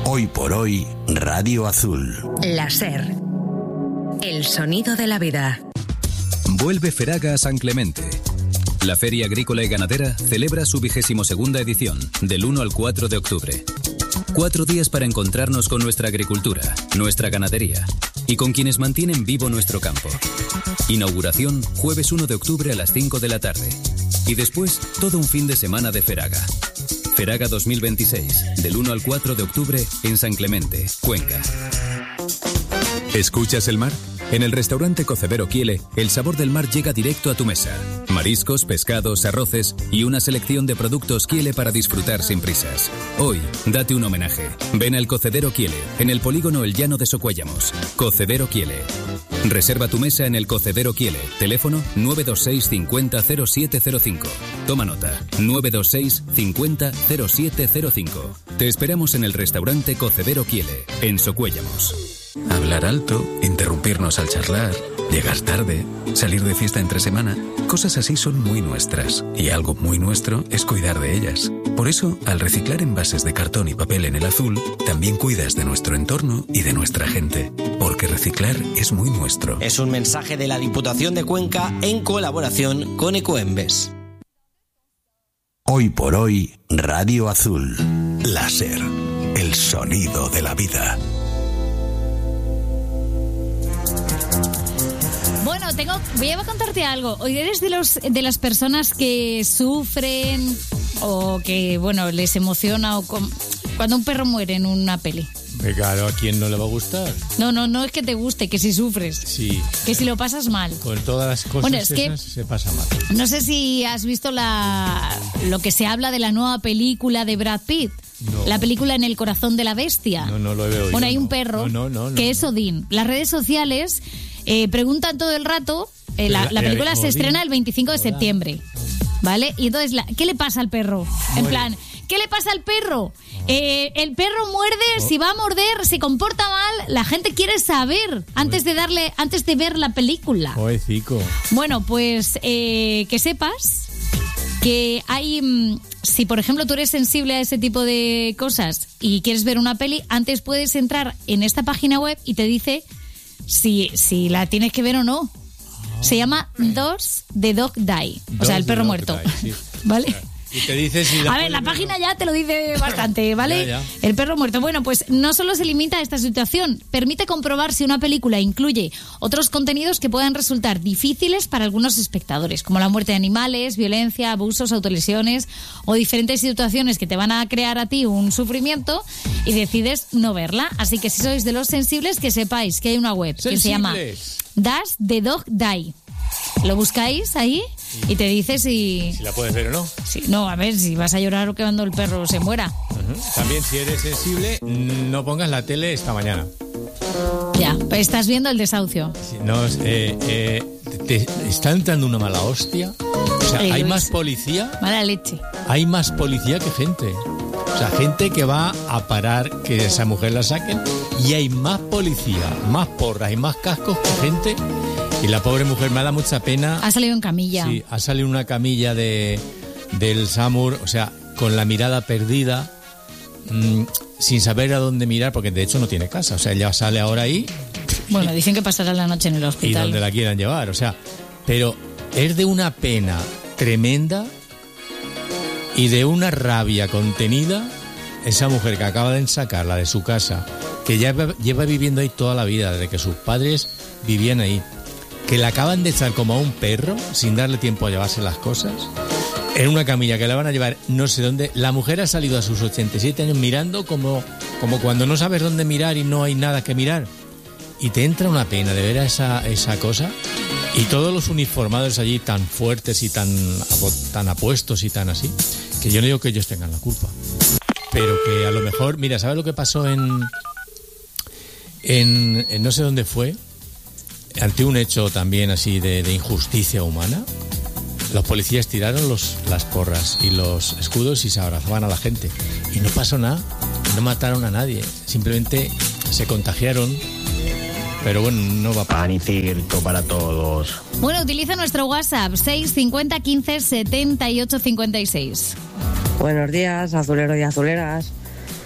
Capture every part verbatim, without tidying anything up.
Hoy por hoy, Radio Azul. La SER. El sonido de la vida. Vuelve Feraga a San Clemente. La Feria Agrícola y Ganadera celebra su vigésimo segunda edición, del uno al cuatro de octubre. Cuatro días para encontrarnos con nuestra agricultura, nuestra ganadería y con quienes mantienen vivo nuestro campo. Inauguración jueves uno de octubre a las cinco de la tarde. Y después, todo un fin de semana de Feraga. Feraga dos mil veintiséis, del uno al cuatro de octubre en San Clemente, Cuenca. ¿Escuchas el mar? En el restaurante Cocedero Quiele, el sabor del mar llega directo a tu mesa. Mariscos, pescados, arroces y una selección de productos Quiele para disfrutar sin prisas. Hoy, date un homenaje. Ven al Cocedero Quiele, en el polígono El Llano de Socuéllamos. Cocedero Quiele. Reserva tu mesa en el Cocedero Quiele. Teléfono nueve dos seis cincuenta cero siete cero cinco. Toma nota, nueve dos seis cincuenta cero siete cero cinco. Te esperamos en el restaurante Cocedero Quiele, en Socuéllamos. Hablar alto, interrumpirnos al charlar, llegar tarde, salir de fiesta entre semana, cosas así son muy nuestras. Y algo muy nuestro es cuidar de ellas. Por eso, al reciclar envases de cartón y papel en el Azul, también cuidas de nuestro entorno y de nuestra gente. Porque reciclar es muy nuestro. Es un mensaje de la Diputación de Cuenca en colaboración con Ecoembes. Hoy por hoy, Radio Azul. La SER. El sonido de la vida. Bueno, tengo, voy a contarte algo. Hoy eres de los de las personas que sufren o que, bueno, les emociona o con, cuando un perro muere en una peli. Claro, ¿a quién no le va a gustar? No, no, no es que te guste, que si sufres. Sí. Que si lo pasas mal. Con todas las cosas bueno, es que, esas se pasa mal. No sé si has visto la lo que se habla de la nueva película de Brad Pitt. No. La película En el corazón de la bestia. No, no lo he oído. Bueno, hay no. un perro no, no, no, que no, es no. Odín. Las redes sociales eh, preguntan todo el rato. Eh, la, la, la película eh, se Odín. estrena el veinticinco de Hola. septiembre. ¿Vale? Y entonces, la, ¿qué le pasa al perro? En Muere. plan, ¿qué le pasa al perro? Eh, el perro muerde, oh. si va a morder, se comporta mal. La gente quiere saber antes de darle, antes de ver la película. Joder, bueno, pues eh, que sepas que hay, si por ejemplo tú eres sensible a ese tipo de cosas y quieres ver una peli, antes puedes entrar en esta página web y te dice si, si la tienes que ver o no. Se llama Does the Dog Die, o sea, el perro muerto. Die, sí. ¿Vale? Y te dice si la a ver, la página ya te lo dice bastante, ¿vale? ya, ya. El perro muerto. Bueno, pues no solo se limita a esta situación, permite comprobar si una película incluye otros contenidos que puedan resultar difíciles para algunos espectadores, como la muerte de animales, violencia, abusos, autolesiones o diferentes situaciones que te van a crear a ti un sufrimiento y decides no verla. Así que si sois de los sensibles, que sepáis que hay una web sensibles. que se llama Does the Dog Die. Lo buscáis ahí y te dice si... Si la puedes ver o no. Si, no, a ver, si vas a llorar o que cuando el perro se muera. Uh-huh. También, si eres sensible, no pongas la tele esta mañana. Ya, estás viendo el desahucio. No, eh, eh, te, te está entrando una mala hostia. O sea, Ay, hay Luis. más policía. Mala leche. Hay más policía que gente. O sea, gente que va a parar que esa mujer la saquen. Y hay más policía, más porras y más cascos que gente. Y la pobre mujer me da mucha pena. Ha salido en camilla. Sí, ha salido en una camilla de del SAMUR, o sea, con la mirada perdida, mmm, sin saber a dónde mirar, porque de hecho no tiene casa. O sea, ella sale ahora ahí. Bueno, dicen que pasará la noche en el Y hospital. donde la quieran llevar, o sea, pero es de una pena tremenda y de una rabia contenida esa mujer que acaba de sacarla de su casa, que ya lleva viviendo ahí toda la vida, desde que sus padres vivían ahí, que la acaban de echar como a un perro sin darle tiempo a llevarse las cosas, en una camilla que la van a llevar no sé dónde. La mujer ha salido a sus ochenta y siete años mirando como, como cuando no sabes dónde mirar y no hay nada que mirar. Y te entra una pena de ver a esa, esa cosa. Y todos los uniformados allí tan fuertes y tan, tan apuestos y tan así, que yo no digo que ellos tengan la culpa. Pero que a lo mejor, mira, ¿sabes lo que pasó en, en, en no sé dónde fue? Ante un hecho también así de, de injusticia humana, los policías tiraron los, las porras y los escudos y se abrazaban a la gente. Y no pasó nada, no mataron a nadie, simplemente se contagiaron. Pero bueno, no va pan y circo para todos. Bueno, utiliza nuestro WhatsApp seis cincuenta quince setenta y ocho cincuenta y seis. Buenos días, azuleros y azuleras.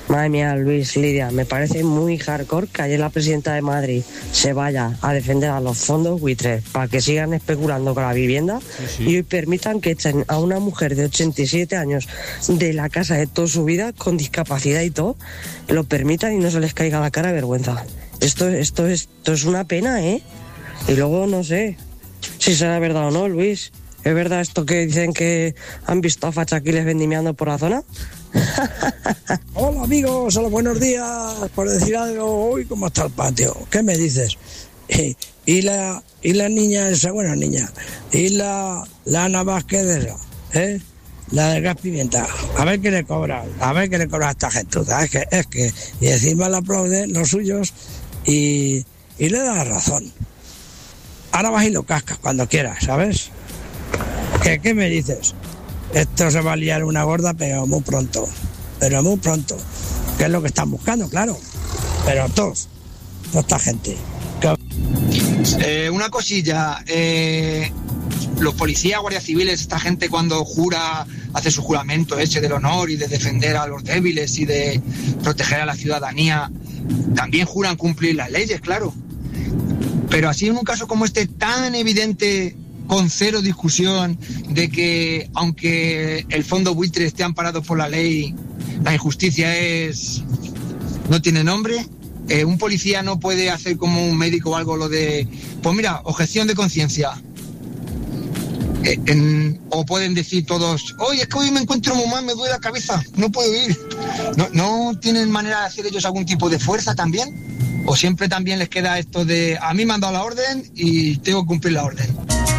Madre mía, Luis, Lidia, me parece muy hardcore que ayer la presidenta de Madrid se vaya a defender a los fondos buitres para que sigan especulando con la vivienda sí, sí. y hoy permitan que echen a una mujer de ochenta y siete años de la casa de toda su vida, con discapacidad y todo, lo permitan y no se les caiga la cara de vergüenza. Esto, esto, esto es una pena, ¿eh? Y luego no sé si será verdad o no, Luis. ¿Es verdad esto que dicen que han visto a fachaquiles vendimiando por la zona? Hola amigos, hola, buenos días. Por decir algo, uy, ¿cómo está el patio? ¿Qué me dices? Y, y la y la niña esa, bueno, niña, y la, la Ana Vázquez esa, ¿eh? La del gas pimienta. A ver qué le cobra, a ver qué le cobra a esta gentuza. Es que, es que, y encima le aplauden los suyos y, y le da la razón. Ahora vas y lo cascas cuando quieras, ¿sabes? ¿Qué, ¿Qué me dices? Esto se va a liar una gorda, pero muy pronto. Pero muy pronto. Que es lo que están buscando, claro. Pero todos, toda esta gente. Eh, una cosilla. Eh, los policías, guardias civiles, esta gente cuando jura, hace su juramento ese del honor y de defender a los débiles y de proteger a la ciudadanía, también juran cumplir las leyes, claro. Pero así en un caso como este tan evidente, con cero discusión, de que aunque el fondo buitre esté amparado por la ley, la injusticia es no tiene nombre, eh, un policía no puede hacer como un médico o algo lo de, pues mira, objeción de conciencia. Eh, en, o pueden decir todos, oye, es que hoy me encuentro muy mal, me duele la cabeza, no puedo ir. ¿No, no tienen manera de hacer ellos algún tipo de fuerza también? ¿O siempre también les queda esto de, a mí me han dado la orden y tengo que cumplir la orden?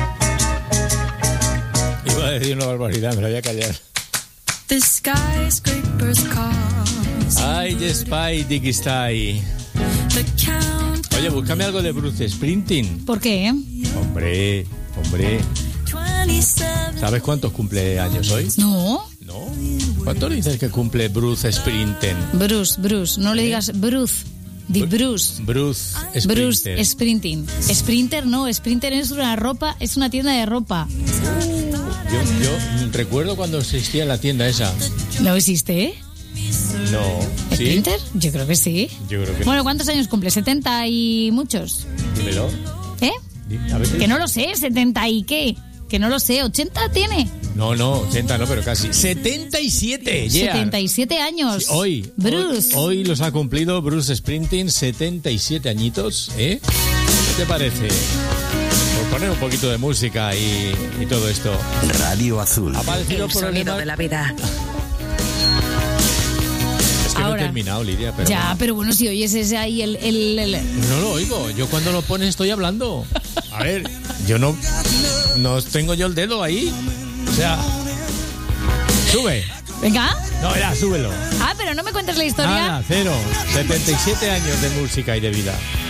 Iba a decir una barbaridad, me la voy a callar. Ay, Despy, Diggistai. Oye, búscame algo de Bruce Springsteen. ¿Por qué? Hombre, hombre. ¿Sabes cuántos cumpleaños hoy? No. ¿No? ¿Cuánto le dices que cumple Bruce Springsteen? Bruce, Bruce, no le digas Bruce. Di Bruce. Bruce Springsteen. Bruce Springsteen. Sprinter no, Sprinter es una ropa, es una tienda de ropa. Yo, yo recuerdo cuando existía la tienda esa. ¿No existe, eh? No. ¿Sí? ¿Sprinter? Yo creo que sí. Yo creo que Bueno, ¿cuántos años cumple? ¿setenta y muchos? Dímelo. ¿Eh? A ver, que no lo sé, ¿setenta y qué? Que no lo sé, ¿ochenta tiene? No, no, ochenta no, pero casi. setenta y siete, yeah. setenta y siete años. Sí, hoy, Bruce. Hoy, hoy los ha cumplido Bruce Springsteen, setenta y siete añitos, ¿eh? ¿Qué te parece? Por poner un poquito de música y, y todo esto. Radio Azul. El sonido problema... de la vida. Es que Ahora, no he terminado, Lidia. Pero ya, bueno. pero bueno, si oyes ese ahí el, el, el... No lo oigo. Yo cuando lo pones estoy hablando. A ver, yo no... No tengo yo el dedo ahí. O sea... Sube. Venga. No, ya, súbelo. Ah, pero no me cuentes la historia. Nada, cero. setenta y siete años de música y de vida.